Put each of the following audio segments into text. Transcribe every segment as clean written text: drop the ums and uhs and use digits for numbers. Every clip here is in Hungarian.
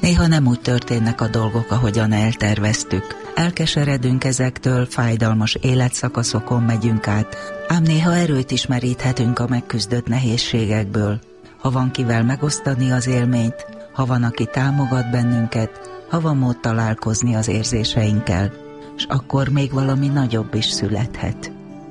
Néha nem úgy történnek a dolgok, ahogyan elterveztük. Elkeseredünk ezektől, fájdalmas életszakaszokon megyünk át, ám néha erőt is meríthetünk a megküzdött nehézségekből. Ha van kivel megosztani az élményt, ha van, aki támogat bennünket, ha van mód találkozni az érzéseinkkel, és akkor még valami nagyobb is születhet.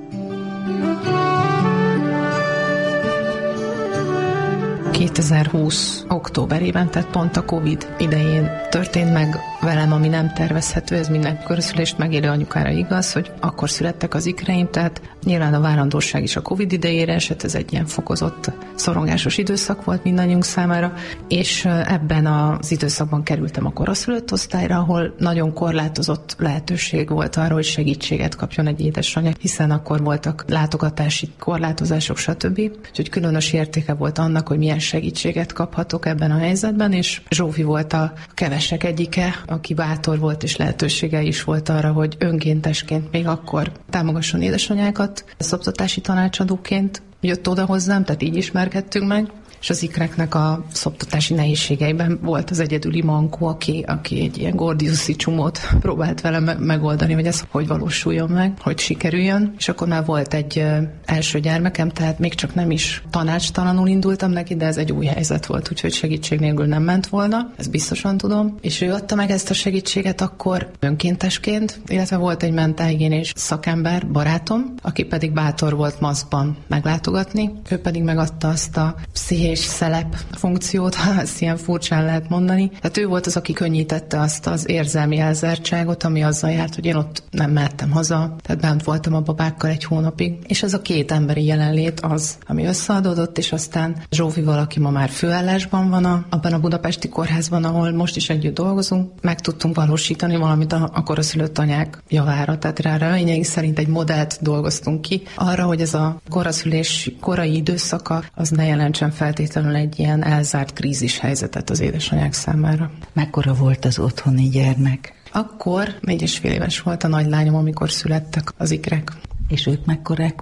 ...2020 októberében, tehát pont a Covid idején történt meg velem, ami nem tervezhető, ez minden körülszülést megélő anyukára igaz, hogy akkor születtek az ikreim, tehát nyilván a várandóság is a Covid idejére esett, ez egy ilyen fokozott, szorongásos időszak volt mindannyiunk számára, és ebben az időszakban kerültem a koraszülött osztályra, ahol nagyon korlátozott lehetőség volt arra, hogy segítséget kapjon egy édesanyja, hiszen akkor voltak látogatási korlátozások, stb. Úgyhogy különös értéke volt annak, hogy milyen segítséget kaphatok ebben a helyzetben, és Zsófi volt a kevesek egyike, aki bátor volt, és lehetősége is volt arra, hogy önkéntesként még akkor támogasson édesanyákat, szoptatási tanácsadóként jött oda hozzám, tehát így ismerkedtünk meg, és az ikreknek a szoptatási nehézségeiben volt az egyedüli mankó, aki egy ilyen gordiuszi csomót próbált velem megoldani, hogy ez hogy valósuljon meg, hogy sikerüljön. És akkor már volt egy első gyermekem, tehát még csak nem is tanácstalanul indultam neki, de ez egy új helyzet volt, úgyhogy segítség nélkül nem ment volna, ezt biztosan tudom. És ő adta meg ezt a segítséget akkor önkéntesként, illetve volt egy mentálhigiénés szakember, barátom, aki pedig bátor volt maszkban meglátogatni, ő pedig megadta azt a pszichés szelep funkciót, ha ezt ilyen furcsán lehet mondani. Tehát ő volt az, aki könnyítette azt az érzelmi elzártságot, ami azzal járt, hogy én ott nem mehettem haza, tehát bent voltam a babákkal egy hónapig. És ez a két emberi jelenlét az, ami összeadódott, és aztán Zsófival, aki ma már főállásban van abban a budapesti kórházban, ahol most is együtt dolgozunk, meg tudtunk valósítani valamit a koraszülött anyák javára. Tehát rá reményeink szerint egy modellt dolgoztunk ki arra, hogy ez a koraszülés korai időszaka az ne jelentsen feltétlenül egy ilyen elzárt krízis helyzetet az édesanyák számára. Mekkora volt az otthoni gyermek? Akkor 4,5 éves volt a nagylányom, amikor születtek az ikrek. És ők mekkorák